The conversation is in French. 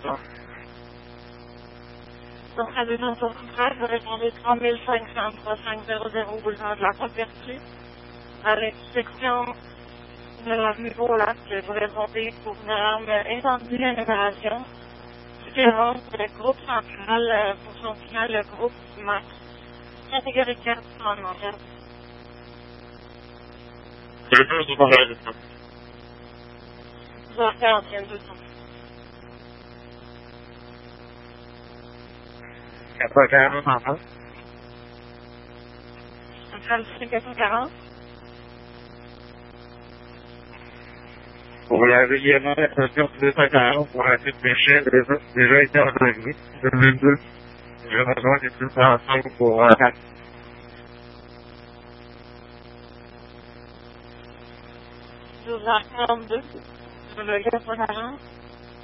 Donc, à 273, vous répondez 3500 boulevard de la Côte-Vertu. À l'intersection de l'avenue Beaulac, vous répondez pour une alarme incendie et réparation. Suivant le groupe central, pour son client, le groupe MAX. Catégorie 4, en Montréal. C'est le plus du Montréal, ça. 12h41, 200. 440, enfin. Centrale 440. Pour la régulièrement la station 240 pour la suite Michel, déjà été organisé. 2022. Je rejoins les plus ensemble pour 12h42. Le 440.